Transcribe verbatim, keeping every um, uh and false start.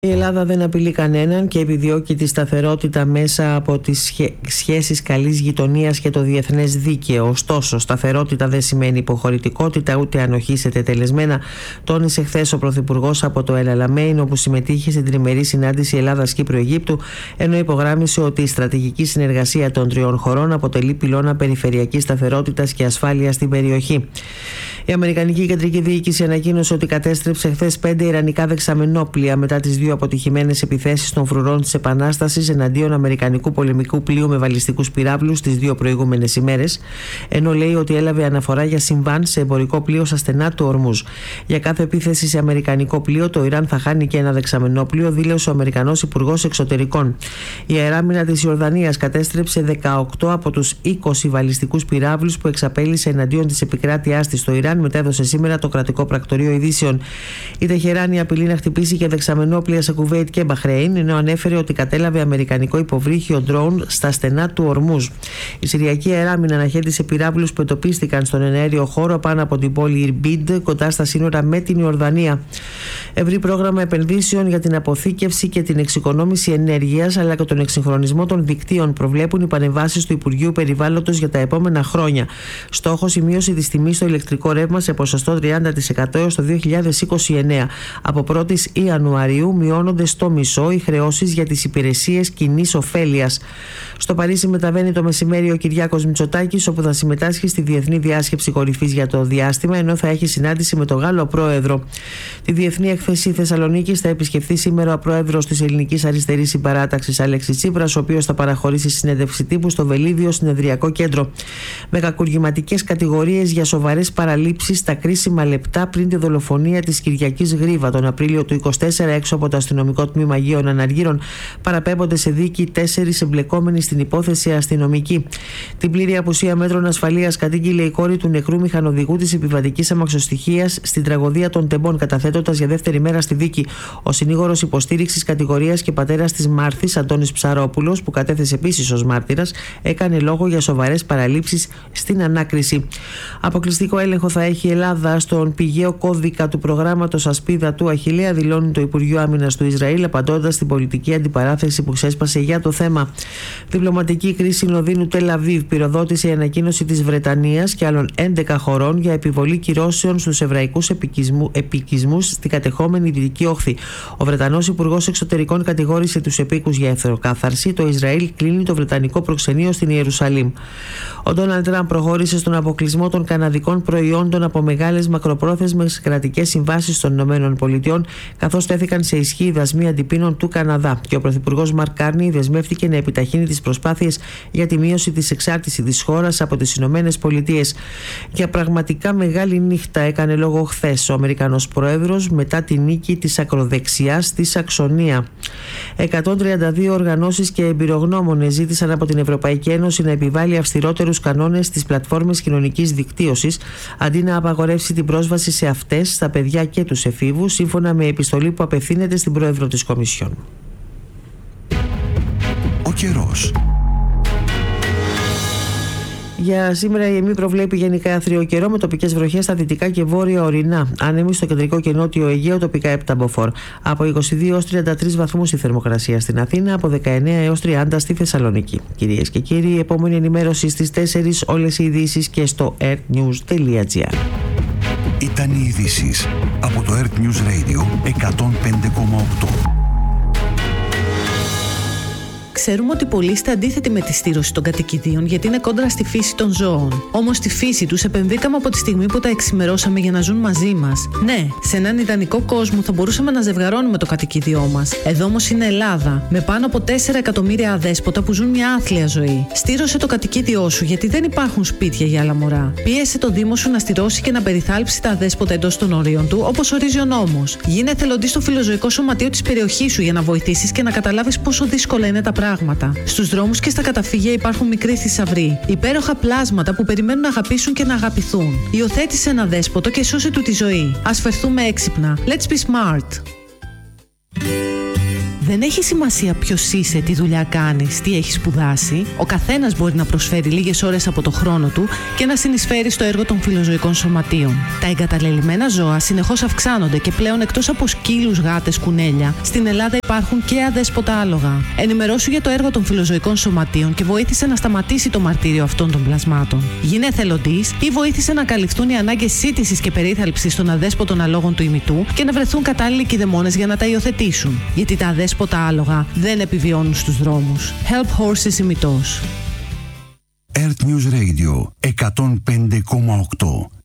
Η Ελλάδα δεν απειλεί κανέναν και επιδιώκει τη σταθερότητα μέσα από τις σχέσεις καλής γειτονίας και το διεθνές δίκαιο. Ωστόσο, σταθερότητα δεν σημαίνει υποχωρητικότητα ούτε ανοχή σε τετελεσμένα, τόνισε χθες ο Πρωθυπουργός από το Ελαλαμέιν, όπου συμμετείχε στην τριμερή συνάντηση Ελλάδας-Κύπρου-Αιγύπτου, ενώ υπογράμμισε ότι η στρατηγική συνεργασία των τριών χωρών αποτελεί πυλώνα περιφερειακής σταθερότητας και ασφάλειας στην περιοχή. Η Αμερικανική Κεντρική Διοίκηση ανακοίνωσε ότι κατέστρεψε χθες πέντε ιρανικά δεξαμενόπλια μετά τις δύο αποτυχημένες επιθέσεις των φρουρών της Επανάστασης εναντίον αμερικανικού πολεμικού πλοίου με βαλιστικούς πυράβλους τις δύο προηγούμενες ημέρες, ενώ λέει ότι έλαβε αναφορά για συμβάν σε εμπορικό πλοίο στα στενά του Ορμούζ. Για κάθε επίθεση σε αμερικανικό πλοίο, το Ιράν θα χάνει και ένα δεξαμενόπλιο, δήλωσε ο Αμερικανός Υπουργός Εξωτερικών. Η αεράμινα της Ιορδανίας κατέστρεψε δεκαοκτώ από τους είκοσι βαλιστικούς πυράβλους που εξαπέλυσε εναντίον της επικράτειάς της στο Ιράν, μετέδωσε σήμερα το κρατικό πρακτορείο ειδήσεων. Η Τεχεράνη απειλεί να χτυπήσει και δεξαμενόπλια σε Κουβέιτ και Μπαχρέιν, ενώ ανέφερε ότι κατέλαβε αμερικανικό υποβρύχιο ντρόουν στα στενά του Ορμούζ. Η Συριακή αεράμινα αναχέτησε πυράβλους που εντοπίστηκαν στον εναέριο χώρο πάνω από την πόλη Ιρμπίντ, κοντά στα σύνορα με την Ιορδανία. Ευρύ πρόγραμμα επενδύσεων για την αποθήκευση και την εξοικονόμηση ενέργειας αλλά και τον εξυγχρονισμό των δικτύων προβλέπουν οι παρεμβάσεις του Υπουργείου Περιβάλλοντος για τα επόμενα χρόνια. Στόχος η μείωση της τιμής στο ηλεκτρικό ρεύμα σε ποσοστό τριάντα τοις εκατό έως το δύο χιλιάδες είκοσι εννέα. Από πρώτη Ιανουαρίου μειώνονται στο μισό οι χρεώσεις για τις υπηρεσίες κοινής ωφέλειας. Στο Παρίσι μεταβαίνει το μεσημέρι ο Κυριάκος Μητσοτάκης, όπου θα συμμετάσχει στη Διεθνή Διάσκεψη Κορυφής για το Διάστημα, ενώ θα έχει συνάντηση με τον Γάλλο Πρόεδρο. Τη Διεθνή Έκθεση Θεσσαλονίκης θα επισκεφθεί σήμερα ο Πρόεδρος της Ελληνικής Αριστερής Συμπαράταξης Αλέξης Τσίπρας, ο οποίος θα παραχωρήσει συνέντευξη τύπου στο Βελίδιο Συνεδριακό Κέντρο. Με κακουργηματικές κατηγορίες για σοβαρές παραλήψεις στα κρίσιμα λεπτά πριν τη δολοφονία της Κυριακής Γρίβα τον Απρίλιο του είκοσι τέσσερα έξω από το αστυνομικό τμήμα Αγίων Αναργύρων, παραπέμπονται σε δίκη τέσσερις εμπλεκόμενοι στην υπόθεση αστυνομικοί. Την πλήρη απουσία μέτρων ασφαλείας κατήγγειλε η κόρη του νεκρού μηχανοδηγού της επιβατικής αμαξοστοιχείας στην τραγωδία των Τεμπών, καταθέτοντας για δεύτερη μέρα στη δίκη. Ο συνήγορος υποστήριξης κατηγορίας και πατέρας της Μάρθης, Αντώνης Ψαρόπουλος, που κατέθεσε επίσης ως μάρτυρας, έκανε λόγο για σοβαρές παραλήψεις στην ανάκριση. Αποκλειστικό έλεγχο θα έχει η Ελλάδα στον πηγαίο κώδικα του προγράμματος Ασπίδα του Αχιλλέα, δηλώνει το Υπουργείο Άμυνας του Ισραήλ, απαντώντας στην πολιτική αντιπαράθεση που ξέσπασε για το θέμα. Διπλωματική κρίση Λονδίνου Τελ Αβίβ πυροδότησε η ανακοίνωση της Βρετανίας και άλλων έντεκα χωρών για επιβολή κυρώσεων στους εβραϊκούς επικισμούς στην κατεχόμενη Δυτική Όχθη. Ο Βρετανός Υπουργός Εξωτερικών κατηγόρησε τους επίκους για εθνοκάθαρση. Το Ισραήλ κλείνει το βρετανικό προξενείο στην Ιερουσαλήμ. Ο Ντόναλντ Τραμπ προχώρησε στον αποκλεισμό των καναδικών προϊόντων από μεγάλες μακροπρόθεσμες κρατικές συμβάσεις των ΗΠΑ, καθώς τέθηκαν σε ισχύ οι δασμοί αντιπίνων του Καναδά. Και ο Πρωθυπουργός Μαρκ Κάρνι δεσμεύτηκε να επιταχύνει τις προσπάθειες για τη μείωση της εξάρτησης της χώρας από τις ΗΠΑ. Για πραγματικά μεγάλη νύχτα έκανε λόγο χθες ο Αμερικανός Πρόεδρος μετά τη νίκη της ακροδεξιάς στη Σαξονία. εκατόν τριάντα δύο οργανώσεις και εμπειρογνώμονες ζήτησαν από την Ευρωπαϊκή Ένωση να επιβάλλει αυστηρότερους κανόνες στις πλατφόρμες κοινωνικής δικτύωσης, αντί να απαγορεύσει την πρόσβαση σε αυτές στα παιδιά και τους εφήβους, σύμφωνα με επιστολή που απευθύνεται στην Πρόεδρο της Κομισιόν. Ο καιρός. Για σήμερα η ΕΜΗ προβλέπει γενικά άθριο καιρό με τοπικές βροχές στα δυτικά και βόρεια ορεινά. Άνεμοι στο κεντρικό και νότιο Αιγαίο, τοπικά επτά μποφόρ. Από είκοσι δύο έως τριάντα τρεις βαθμούς η θερμοκρασία στην Αθήνα, από δεκαεννέα έως τριάντα στη Θεσσαλονίκη. Κυρίες και κύριοι, η επόμενη ενημέρωση στις τέσσερις, όλες οι ειδήσεις και στο ertnews τελεία gr. Ήταν οι ειδήσεις από το Earth News Radio εκατόν πέντε κόμμα οκτώ. Ξέρουμε ότι πολλοί είστε αντίθετοι με τη στήρωση των κατοικιδίων γιατί είναι κόντρα στη φύση των ζώων. Όμως στη φύση τους επενδύκαμε από τη στιγμή που τα εξημερώσαμε για να ζουν μαζί μας. Ναι, σε έναν ιδανικό κόσμο θα μπορούσαμε να ζευγαρώνουμε το κατοικίδιό μας. Εδώ όμως είναι Ελλάδα, με πάνω από τέσσερα εκατομμύρια αδέσποτα που ζουν μια άθλια ζωή. Στήρωσε το κατοικίδιό σου γιατί δεν υπάρχουν σπίτια για άλλα μωρά. Πίεσε το Δήμο σου να στηρώσει και να περιθάλψει τα αδέσποτα εντός των ορίων του, όπως ορίζει ο νόμος. Γίνε εθελοντής στο φιλοζωικό σωματείο της περιοχής σου για να βοηθήσεις και να καταλάβεις πόσο δύσκολα είναι τα πράγματα. Στους δρόμους και στα καταφύγια υπάρχουν μικροί θησαυροί, υπέροχα πλάσματα που περιμένουν να αγαπήσουν και να αγαπηθούν. Υιοθέτησε ένα δέσποτο και σώσε του τη ζωή. Ας φερθούμε έξυπνα. Let's be smart. Δεν έχει σημασία ποιος είσαι, τι δουλειά κάνεις, τι έχεις σπουδάσει. Ο καθένας μπορεί να προσφέρει λίγες ώρες από το χρόνο του και να συνεισφέρει στο έργο των φιλοζωικών σωματείων. Τα εγκαταλελειμμένα ζώα συνεχώς αυξάνονται και πλέον εκτός από σκύλους, γάτες, κουνέλια, στην Ελλάδα υπάρχουν και αδέσποτα άλογα. Ενημερώσου για το έργο των φιλοζωικών σωματείων και βοήθησε να σταματήσει το μαρτύριο αυτών των πλασμάτων. Γίνε εθελοντής ή βοήθησε να καλυφθούν οι ανάγκες σύντησης και περίθαλψης των αδέσποτων αλόγων του ημιτού και να βρεθούν κατάλληλοι κηδεμόνες για να τα υιοθετήσουν. Γιατί τα αδέσποτα άλογα δεν επιβιώνουν στους δρόμους. Help Horses ημιτός. Earth News Radio εκατόν πέντε κόμμα οκτώ.